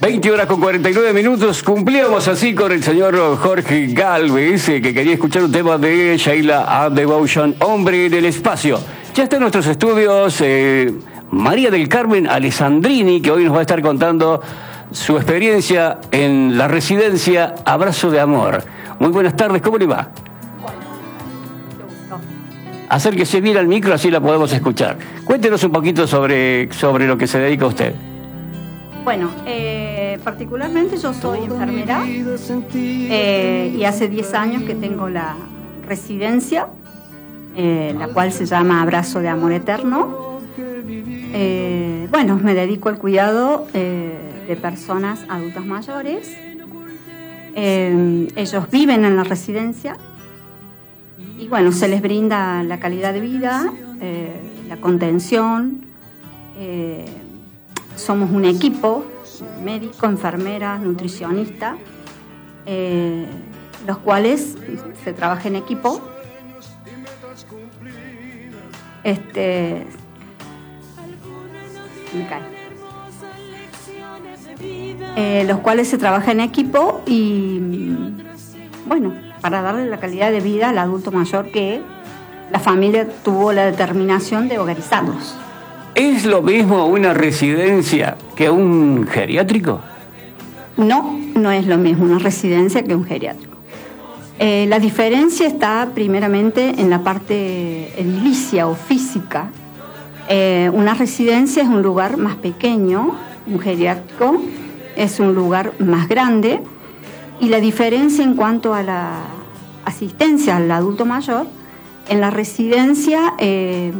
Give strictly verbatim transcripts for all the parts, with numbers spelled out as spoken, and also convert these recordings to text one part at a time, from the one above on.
veinte horas con cuarenta y nueve minutos, cumplíamos así con el señor Jorge Galvez, eh, que quería escuchar un tema de Sheila and Devotion, Hombre del Espacio. Ya está en nuestros estudios eh, María del Carmen Alessandrini, que hoy nos va a estar contando su experiencia en la residencia Abrazo de Amor. Muy buenas tardes, ¿cómo le va? Acérquese bien al micro, así la podemos escuchar. Cuéntenos un poquito sobre, sobre lo que se dedica a usted. Bueno, eh, particularmente yo soy enfermera eh, y hace diez años que tengo la residencia, eh, la cual se llama Abrazo de Amor Eterno. Eh, bueno, me dedico al cuidado eh, de personas adultas mayores. Eh, ellos viven en la residencia y bueno, se les brinda la calidad de vida, eh, la contención. Eh, Somos un equipo, médico, enfermera, nutricionista, eh, los cuales se trabaja en equipo. Este, me cae. Eh, los cuales se trabaja en equipo y, bueno, para darle la calidad de vida al adulto mayor que la familia tuvo la determinación de hogarizarlos. ¿Es lo mismo una residencia que un geriátrico? No, no es lo mismo una residencia que un geriátrico. Eh, la diferencia está primeramente en la parte edilicia o física. Eh, una residencia es un lugar más pequeño, un geriátrico es un lugar más grande, y la diferencia en cuanto a la asistencia al adulto mayor, en la residencia eh,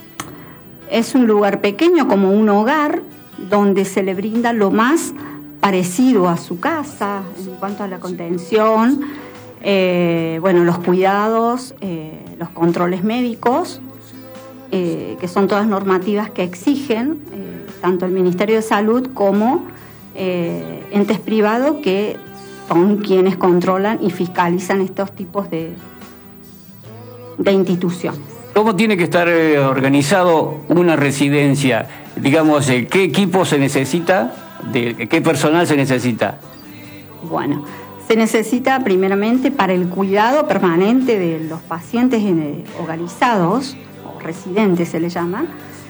es un lugar pequeño como un hogar donde se le brinda lo más parecido a su casa en cuanto a la contención, eh, bueno, los cuidados, eh, los controles médicos, eh, que son todas normativas que exigen eh, tanto el Ministerio de Salud como eh, entes privados que son quienes controlan y fiscalizan estos tipos de, de instituciones. ¿Cómo tiene que estar eh, organizado una residencia? Digamos, eh, ¿qué equipo se necesita? De, ¿Qué personal se necesita? Bueno, se necesita primeramente para el cuidado permanente de los pacientes eh, hogarizados, o residentes se les llama,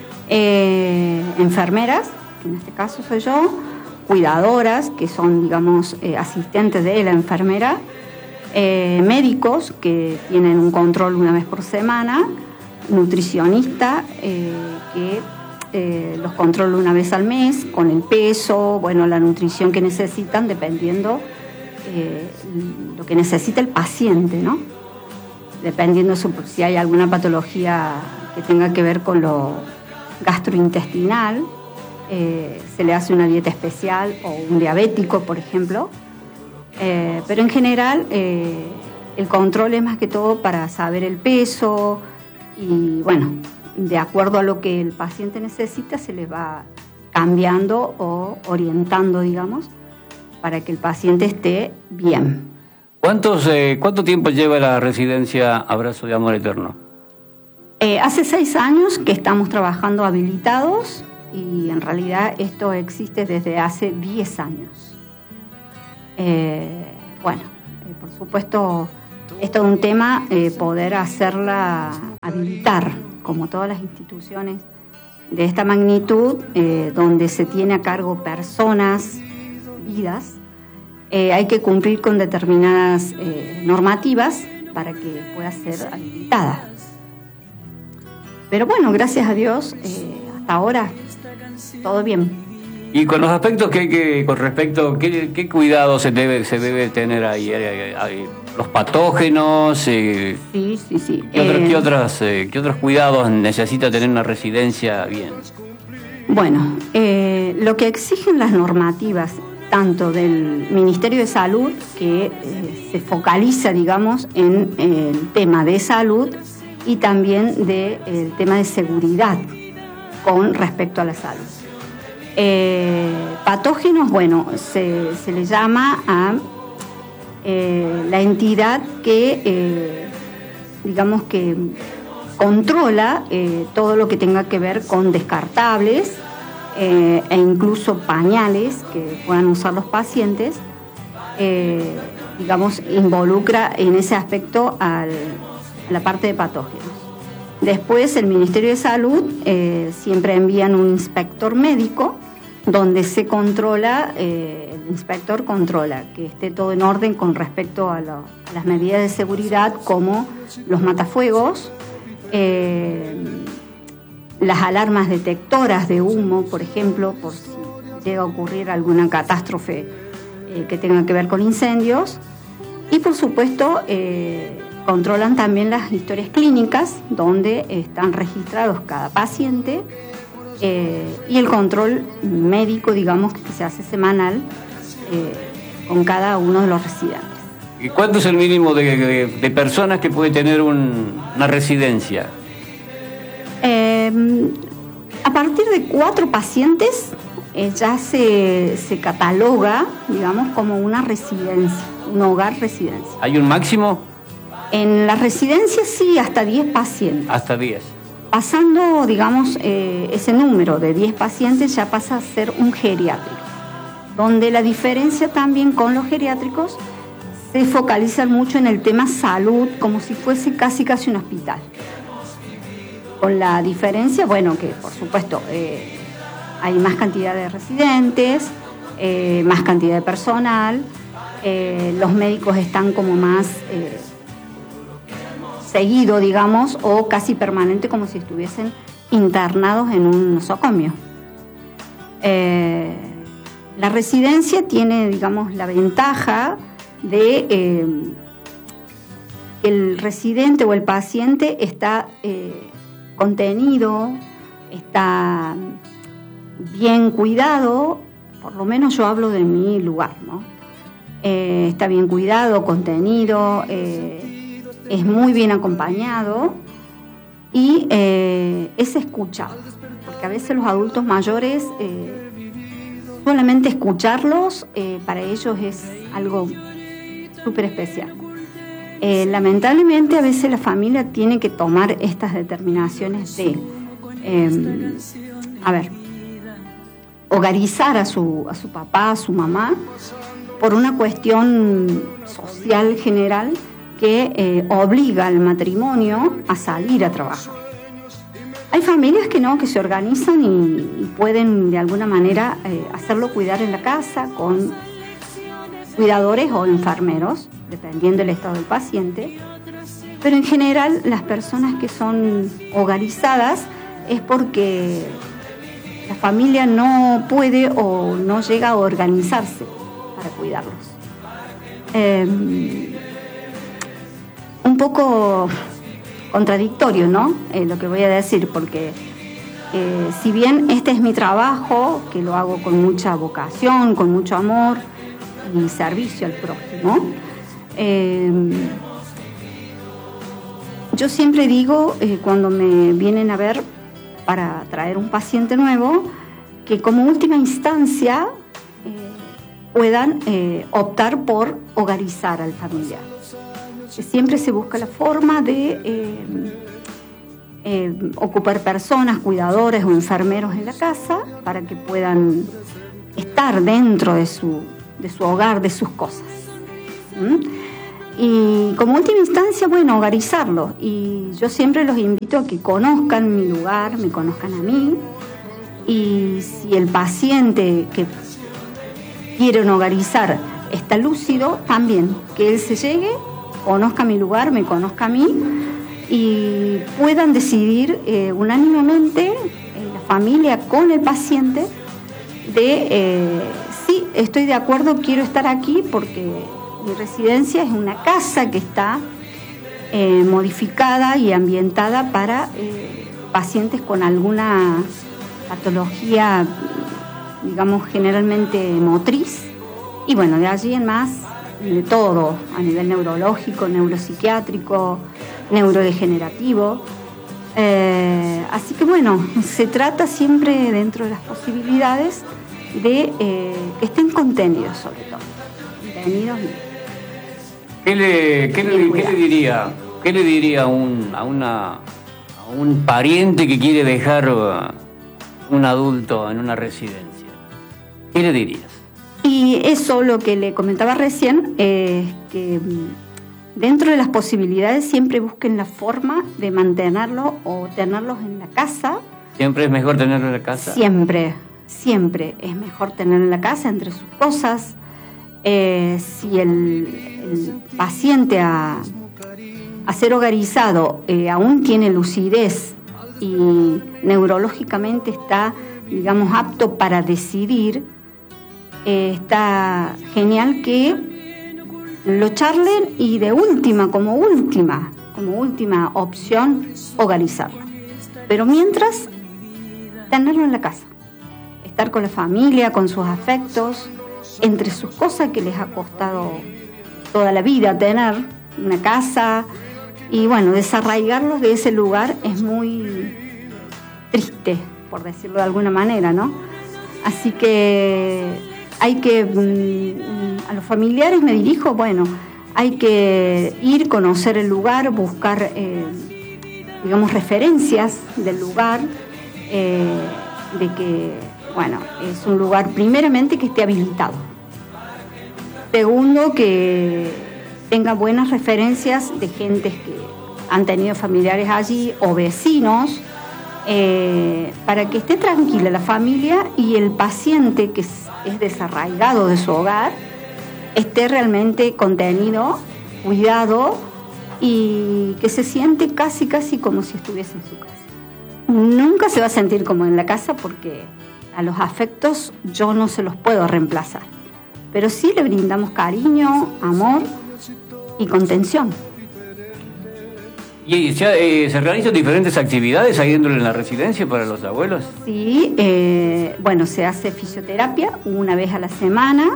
eh, enfermeras, que en este caso soy yo, cuidadoras, que son, digamos, eh, asistentes de la enfermera, eh, médicos, que tienen un control una vez por semana, nutricionista eh, que eh, los controla una vez al mes con el peso, bueno, la nutrición que necesitan dependiendo eh, lo que necesita el paciente, ¿no? Dependiendo su, si hay alguna patología que tenga que ver con lo gastrointestinal, eh, se le hace una dieta especial, o un diabético, por ejemplo, eh, pero en general eh, el control es más que todo para saber el peso. Y bueno, de acuerdo a lo que el paciente necesita, se le va cambiando o orientando, digamos, para que el paciente esté bien. ¿Cuántos, eh, ¿Cuánto tiempo lleva la residencia Abrazo de Amor Eterno? Eh, hace seis años que estamos trabajando habilitados y en realidad esto existe desde hace diez años. Eh, bueno, eh, por supuesto, es todo un tema eh, poder hacerla habilitar, como todas las instituciones de esta magnitud, eh, donde se tiene a cargo personas, vidas, eh, hay que cumplir con determinadas eh, normativas para que pueda ser habilitada. Pero bueno, gracias a Dios, eh, hasta ahora todo bien. Y con los aspectos que hay que, con respecto, ¿qué, qué cuidado se debe, se debe tener ahí? ¿Hay, hay los patógenos? Eh, sí, sí, sí. ¿Qué, otros, eh, ¿qué, otras, eh, ¿Qué otros cuidados necesita tener una residencia bien? Bueno, eh, lo que exigen las normativas, tanto del Ministerio de Salud, que eh, se focaliza, digamos, en eh, el tema de salud y también del de, tema de seguridad con respecto a la salud. Eh, patógenos, bueno, se, se le llama a eh, la entidad que, eh, digamos que controla eh, todo lo que tenga que ver con descartables eh, e incluso pañales que puedan usar los pacientes, eh, digamos, involucra en ese aspecto al, a la parte de patógenos. Después el Ministerio de Salud eh, siempre envían un inspector médico donde se controla, eh, el inspector controla que esté todo en orden con respecto a, lo, a las medidas de seguridad como los matafuegos, eh, las alarmas detectoras de humo, por ejemplo, por si llega a ocurrir alguna catástrofe eh, que tenga que ver con incendios. Y por supuesto eh, controlan también las historias clínicas donde están registrados cada paciente eh, y el control médico, digamos, que se hace semanal eh, con cada uno de los residentes. ¿Y cuánto es el mínimo de, de, de personas que puede tener un, una residencia? Eh, a partir de cuatro pacientes eh, ya se, se cataloga, digamos, como una residencia, un hogar residencia. ¿Hay un máximo? En la residencia sí, hasta diez pacientes. Hasta diez. Pasando, digamos, eh, ese número de diez pacientes ya pasa a ser un geriátrico, donde la diferencia también con los geriátricos se focaliza mucho en el tema salud, como si fuese casi casi un hospital. Con la diferencia, bueno, que por supuesto eh, hay más cantidad de residentes, eh, más cantidad de personal, eh, los médicos están como más eh, seguidos, digamos, o casi permanente, como si estuviesen internados en un nosocomio. Eh, la residencia tiene, digamos, la ventaja de eh, que el residente o el paciente está eh, contenido, está bien cuidado, por lo menos yo hablo de mi lugar, ¿no? Eh, está bien cuidado, contenido, eh, es muy bien acompañado y eh, es escuchado, porque a veces los adultos mayores, eh, solamente escucharlos, eh, para ellos es algo súper especial. Eh, lamentablemente a veces la familia tiene que tomar estas determinaciones de, eh, a ver, hogarizar a su, a su papá, a su mamá, por una cuestión social general que eh, obliga al matrimonio a salir a trabajar. Hay familias que no, que se organizan y, y pueden de alguna manera eh, hacerlo cuidar en la casa con cuidadores o enfermeros, dependiendo del estado del paciente, pero en general las personas que son hogarizadas es porque la familia no puede o no llega a organizarse para cuidarlos. Eh, un poco contradictorio, ¿no? Eh, lo que voy a decir, porque eh, si bien este es mi trabajo, que lo hago con mucha vocación, con mucho amor y servicio al prójimo, eh, yo siempre digo, eh, cuando me vienen a ver para traer un paciente nuevo, que como última instancia eh, puedan eh, optar por hogarizar al familiar. Que siempre se busca la forma de eh, eh, ocupar personas, cuidadores o enfermeros en la casa para que puedan estar dentro de su, de su hogar, de sus cosas. ¿Mm? Y como última instancia, bueno, hogarizarlo. Y yo siempre los invito a que conozcan mi lugar, me conozcan a mí. Y si el paciente que quieren hogarizar está lúcido, también que él se llegue, conozca mi lugar, me conozca a mí y puedan decidir eh, unánimemente, eh, la familia con el paciente, de eh, sí, estoy de acuerdo, quiero estar aquí porque mi residencia es una casa que está eh, modificada y ambientada para eh, pacientes con alguna patología, digamos, generalmente motriz. Y bueno, de allí en más, de todo, a nivel neurológico, neuropsiquiátrico, neurodegenerativo. Eh, así que bueno, se trata siempre dentro de las posibilidades de eh, que estén contenidos, sobre todo. Contenidos y... ¿Qué le, qué le, qué le diría, qué le diría a un, a, una, a un pariente que quiere dejar un adulto en una residencia? ¿Qué le dirías? Y eso, lo que le comentaba recién, es que dentro de las posibilidades siempre busquen la forma de mantenerlo o tenerlos en la casa. ¿Siempre es mejor tenerlo en la casa? Siempre, siempre es mejor tenerlo en la casa, entre sus cosas. Eh, si el, el paciente a, a ser hogarizado eh, aún tiene lucidez y neurológicamente está, digamos, apto para decidir, eh, está genial que lo charlen y de última, como última, como última opción, hogarizarlo. Pero mientras, tenerlo en la casa, estar con la familia, con sus afectos, entre sus cosas que les ha costado toda la vida tener, una casa, y bueno, desarraigarlos de ese lugar es muy triste, por decirlo de alguna manera, ¿no? Así que hay que, a los familiares me dirijo, bueno, hay que ir, conocer el lugar, buscar, eh, digamos, referencias del lugar, eh, de que, bueno, es un lugar primeramente que esté habilitado. Segundo, que tenga buenas referencias de gentes que han tenido familiares allí o vecinos, eh, para que esté tranquila la familia y el paciente que es, es desarraigado de su hogar esté realmente contenido, cuidado y que se siente casi, casi como si estuviese en su casa. Nunca se va a sentir como en la casa porque a los afectos yo no se los puedo reemplazar, pero sí le brindamos cariño, amor y contención. ¿Y ya, eh, se realizan diferentes actividades ahí dentro de la residencia para los abuelos? Sí, eh, bueno, se hace fisioterapia una vez a la semana.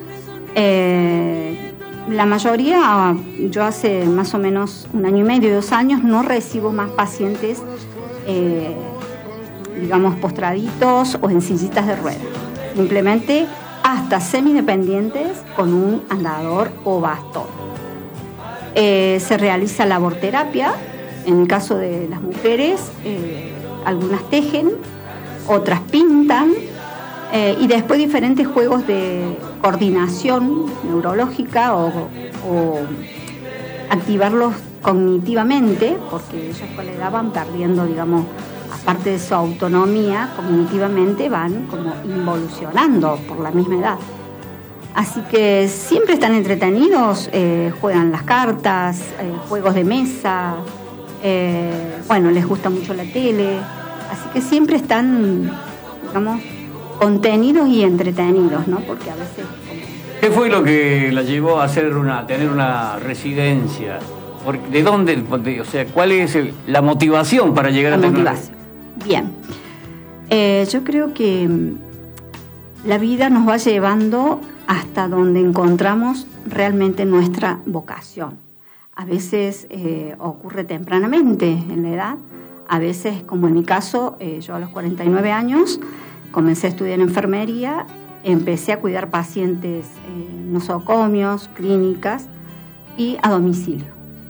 Eh, la mayoría, yo hace más o menos un año y medio, dos años, no recibo más pacientes, eh, digamos, postraditos o en sillitas de ruedas. Simplemente hasta semidependientes con un andador o bastón. Eh, se realiza laborterapia, en el caso de las mujeres, eh, algunas tejen, otras pintan, eh, y después diferentes juegos de coordinación neurológica o, o activarlos cognitivamente, porque ellos con la edad van perdiendo, digamos, aparte de su autonomía, cognitivamente van como involucionando por la misma edad. Así que siempre están entretenidos, eh, juegan las cartas, eh, juegos de mesa, eh, bueno, les gusta mucho la tele, así que siempre están, digamos, contenidos y entretenidos, ¿no? Porque a veces... ¿Qué fue lo que la llevó a hacer una, a tener una residencia? ¿De dónde? O sea, ¿cuál es el, la motivación para llegar a tener una residencia? Bien, eh, yo creo que la vida nos va llevando hasta donde encontramos realmente nuestra vocación. A veces eh, ocurre tempranamente en la edad, a veces, como en mi caso, eh, yo a los cuarenta y nueve años comencé a estudiar enfermería, empecé a cuidar pacientes en nosocomios, clínicas y a domicilio.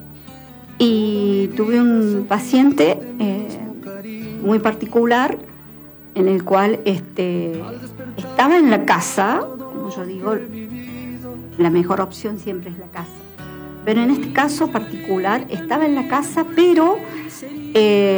Y tuve un paciente eh, muy particular en el cual este, estaba en la casa. Como yo digo, la mejor opción siempre es la casa. Pero en este caso particular estaba en la casa, pero... Eh,